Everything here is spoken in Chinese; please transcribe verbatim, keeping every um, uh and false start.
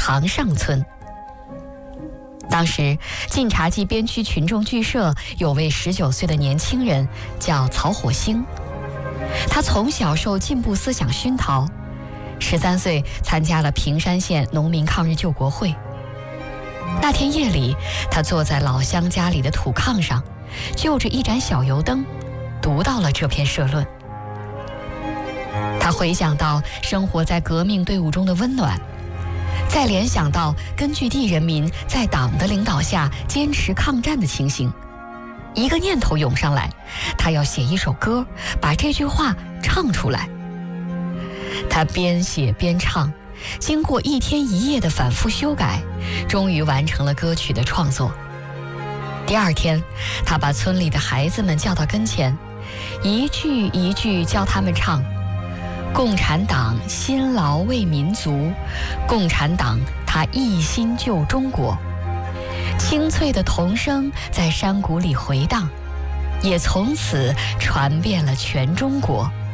塘上村。当时晋察冀边区群众剧社有位十九岁的年轻人叫曹火星，他从小受进步思想熏陶，十三岁参加了平山县农民抗日救国会。那天夜里，他坐在老乡家里的土炕上，就着一盏小油灯，读到了这篇社论。他回想到生活在革命队伍中的温暖，再联想到根据地人民在党的领导下坚持抗战的情形，一个念头涌上来，他要写一首歌，把这句话唱出来。他边写边唱，经过一天一夜的反复修改，终于完成了歌曲的创作。第二天，他把村里的孩子们叫到跟前，一句一句教他们唱：共产党辛劳为民族，共产党他一心救中国。清脆的童声在山谷里回荡，也从此传遍了全中国。